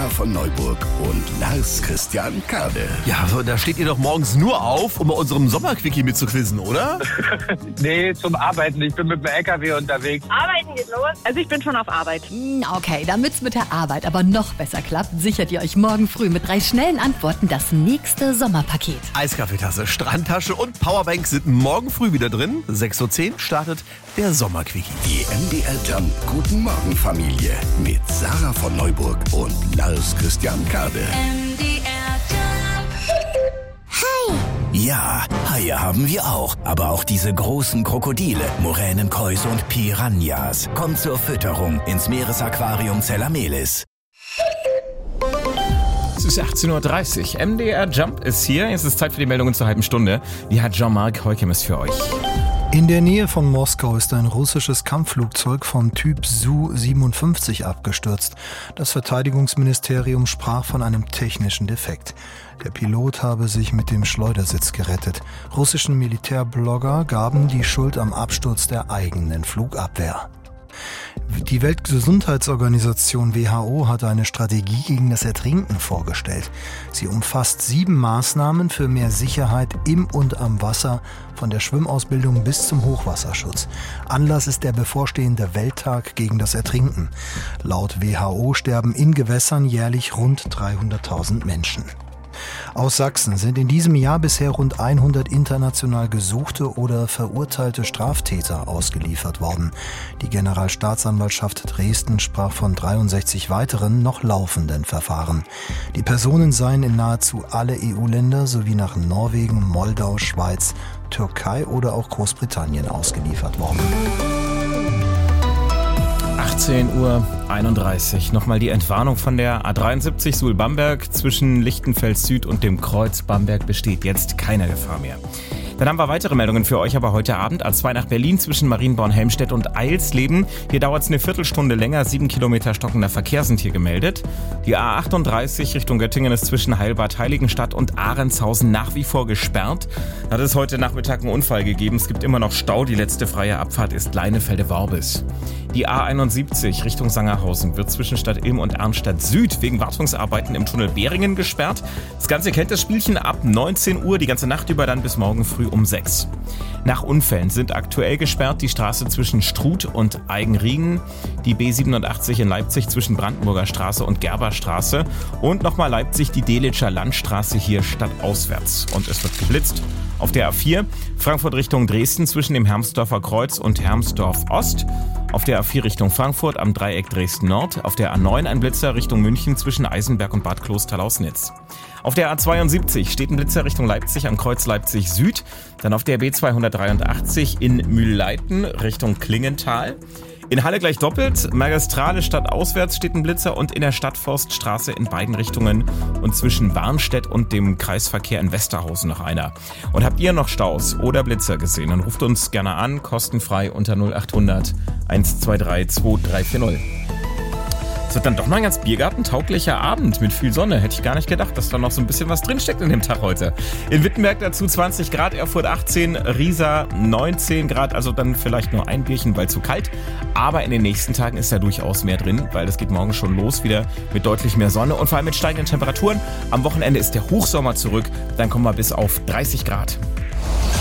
Sarah von Neuburg und Lars Christian Kade. Ja, da steht ihr doch morgens nur auf, um bei unserem Sommerquickie mitzuquizzen, oder? Nee, zum Arbeiten. Ich bin mit dem LKW unterwegs. Arbeiten geht los. Also ich bin schon auf Arbeit. Okay, damit's mit der Arbeit aber noch besser klappt, sichert ihr euch morgen früh mit 3 schnellen Antworten das nächste Sommerpaket. Eiskaffeetasse, Strandtasche und Powerbank sind morgen früh wieder drin. 6.10 Uhr startet der Sommerquickie. Die MDR Jump Guten Morgen Familie mit Sarah von Neuburg und Lars Christian Kade. Ja, Haie haben wir auch, aber auch diese großen Krokodile, Moränenkäuse und Piranhas. Kommt zur Fütterung ins Meeresaquarium Zellamelis. Es ist 18.30 Uhr. MDR Jump ist hier. Es ist Zeit für die Meldungen zur halben Stunde. Die hat Jean-Marc Heukemes für euch. In der Nähe von Moskau ist ein russisches Kampfflugzeug vom Typ Su-57 abgestürzt. Das Verteidigungsministerium sprach von einem technischen Defekt. Der Pilot habe sich mit dem Schleudersitz gerettet. Russischen Militärblogger gaben die Schuld am Absturz der eigenen Flugabwehr. Die Weltgesundheitsorganisation WHO hat eine Strategie gegen das Ertrinken vorgestellt. Sie umfasst 7 Maßnahmen für mehr Sicherheit im und am Wasser, von der Schwimmausbildung bis zum Hochwasserschutz. Anlass ist der bevorstehende Welttag gegen das Ertrinken. Laut WHO sterben in Gewässern jährlich rund 300.000 Menschen. Aus Sachsen sind in diesem Jahr bisher rund 100 international gesuchte oder verurteilte Straftäter ausgeliefert worden. Die Generalstaatsanwaltschaft Dresden sprach von 63 weiteren noch laufenden Verfahren. Die Personen seien in nahezu alle EU-Länder sowie nach Norwegen, Moldau, Schweiz, Türkei oder auch Großbritannien ausgeliefert worden. 18.31 Uhr. Nochmal die Entwarnung von der A73 Suhl-Bamberg zwischen Lichtenfels Süd und dem Kreuz Bamberg besteht jetzt keine Gefahr mehr. Dann haben wir weitere Meldungen für euch, aber heute Abend A2 nach Berlin zwischen Marienborn-Helmstedt und Eilsleben. Hier dauert es eine Viertelstunde länger, 7 Kilometer stockender Verkehr sind hier gemeldet. Die A38 Richtung Göttingen ist zwischen Heilbad Heiligenstadt und Ahrenshausen nach wie vor gesperrt. Da hat es heute Nachmittag einen Unfall gegeben. Es gibt immer noch Stau. Die letzte freie Abfahrt ist Leinefelde-Worbis. Die A71 Richtung Sangerhausen wird zwischen Stadt Ilm und Arnstadt Süd wegen Wartungsarbeiten im Tunnel Beringen gesperrt. Das Ganze kennt das Spielchen ab 19 Uhr, die ganze Nacht über, dann bis morgen früh um 6. Nach Unfällen sind aktuell gesperrt die Straße zwischen Struth und Eigenriegen, die B87 in Leipzig zwischen Brandenburger Straße und Gerberstraße und nochmal Leipzig die Delitscher Landstraße hier stadtauswärts. Und es wird geblitzt. Auf der A4 Frankfurt Richtung Dresden zwischen dem Hermsdorfer Kreuz und Hermsdorf Ost. Auf der A4 Richtung Frankfurt am Dreieck Dresden Nord. Auf der A9 ein Blitzer Richtung München zwischen Eisenberg und Bad Klosterlausnitz. Auf der A72 steht ein Blitzer Richtung Leipzig am Kreuz Leipzig Süd. Dann auf der B283 in Mühlleiten Richtung Klingenthal. In Halle gleich doppelt, Magistrale stadtauswärts steht ein Blitzer und in der Stadtforststraße in beiden Richtungen und zwischen Warnstedt und dem Kreisverkehr in Westerhausen noch einer. Und habt ihr noch Staus oder Blitzer gesehen, dann ruft uns gerne an, kostenfrei unter 0800 123 2340. Es wird dann doch mal ein ganz biergartentauglicher Abend mit viel Sonne. Hätte ich gar nicht gedacht, dass da noch so ein bisschen was drinsteckt in dem Tag heute. In Wittenberg dazu 20 Grad, Erfurt 18, Riesa 19 Grad, also dann vielleicht nur ein Bierchen, weil zu kalt. Aber in den nächsten Tagen ist da durchaus mehr drin, weil es geht morgen schon los wieder mit deutlich mehr Sonne und vor allem mit steigenden Temperaturen. Am Wochenende ist der Hochsommer zurück, dann kommen wir bis auf 30 Grad.